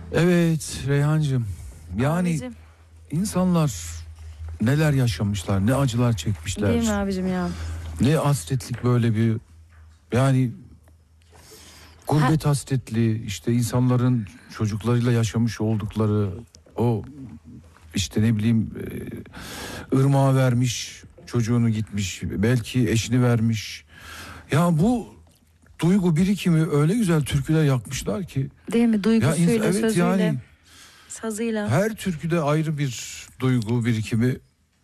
Evet Reyhancığım, yani Abicim. insanlar neler yaşamışlar, ne acılar çekmişler. Değil mi abicim ya? Ne hasretlik böyle bir, yani gurbet hasretli, işte insanların çocuklarıyla yaşamış oldukları o, işte ne bileyim, ırmağa vermiş çocuğunu, gitmiş belki eşini vermiş. Ya bu duygu birikimi öyle güzel türküler yakmışlar ki. Değil mi? Duygusuyla, evet, sözüyle, yani sazıyla. her türküde ayrı bir duygu birikimi.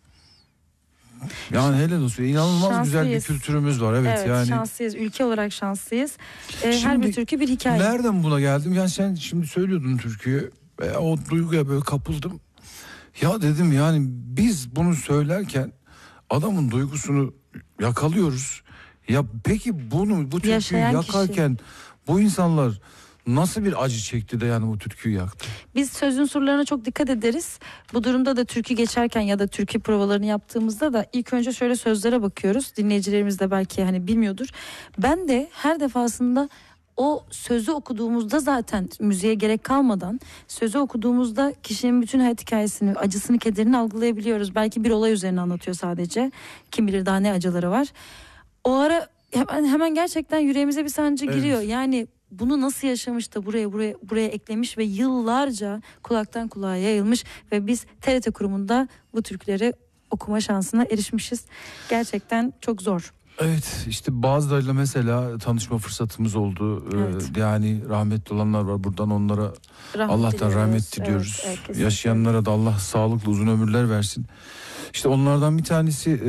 Yani helal olsun, inanılmaz güzel bir kültürümüz var. Evet, yani. Şanslıyız. Ülke olarak şanslıyız. Her Şimdi bir türkü bir hikaye. nereden buna geldim? Yani sen şimdi söylüyordun türküyü. O duyguya böyle kapıldım. Ya dedim, yani biz bunu söylerken adamın duygusunu yakalıyoruz. Ya peki bu türküyü Yaşayan yakarken bu insanlar nasıl bir acı çekti de yani bu türküyü yaktı? Biz söz unsurlarına çok dikkat ederiz. Bu durumda da türkü geçerken ya da türkü provalarını yaptığımızda da ilk önce şöyle sözlere bakıyoruz. Dinleyicilerimiz de belki hani bilmiyordur. Ben de her defasında o sözü okuduğumuzda zaten müziğe gerek kalmadan sözü okuduğumuzda kişinin bütün hayat hikayesini, acısını, kederini algılayabiliyoruz. Belki bir olay üzerine anlatıyor sadece. Kim bilir daha ne acıları var. O ara hemen gerçekten yüreğimize bir sancı giriyor. Yani bunu nasıl yaşamış da buraya eklemiş ve yıllarca kulaktan kulağa yayılmış ve biz TRT kurumunda bu türküleri okuma şansına erişmişiz. Gerçekten çok zor. Evet, işte bazılarıyla mesela tanışma fırsatımız oldu. Evet. Yani rahmetli olanlar var, buradan onlara Allah'tan rahmet diliyoruz. Evet, yaşayanlara da Allah sağlıklı uzun ömürler versin. İşte onlardan bir tanesi,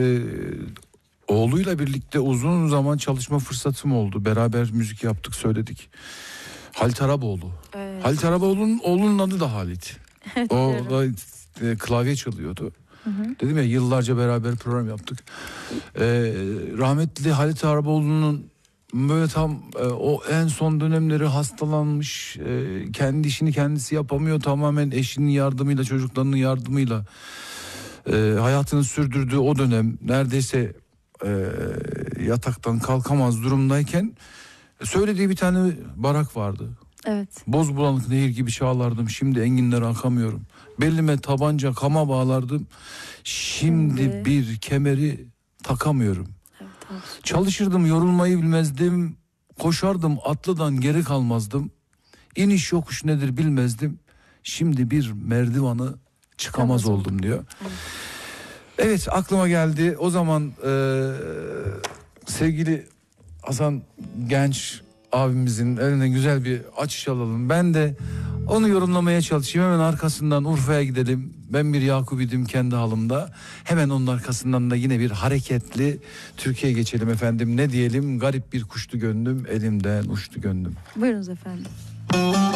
oğluyla birlikte uzun zaman çalışma fırsatım oldu. Beraber müzik yaptık, söyledik. Halit Araboğlu. Evet. Halit Araboğlu'nun oğlunun adı da Halit. Evet, o da klavye çalıyordu. Dedim ya, yıllarca beraber program yaptık. Rahmetli Halit Araboğlu'nun böyle tam o en son dönemleri hastalanmış, kendi işini kendisi yapamıyor, tamamen eşinin yardımıyla, çocuklarının yardımıyla hayatını sürdürdüğü o dönem, neredeyse yataktan kalkamaz durumdayken söylediği bir tane barak vardı. Evet. Boz bulanık nehir gibi çağlardım, şimdi enginlere akamıyorum. Belime tabanca kama bağlardım, şimdi bir kemeri takamıyorum. Evet, abi. Çalışırdım, yorulmayı bilmezdim. Koşardım, atlıdan geri kalmazdım. İniş yokuş nedir bilmezdim. Şimdi bir merdivanı çıkamaz oldum diyor. Evet, aklıma geldi. O zaman sevgili Hasan Genç abimizin eline güzel bir açış alalım. Ben de onu yorumlamaya çalışayım. Hemen arkasından Urfa'ya gidelim. Ben bir Yakubidim kendi halımda. Hemen onun arkasından da yine bir hareketli Türkiye geçelim efendim. Ne diyelim? Garip bir kuştu gönlüm, elimden uçtu gönlüm. Buyurunuz efendim.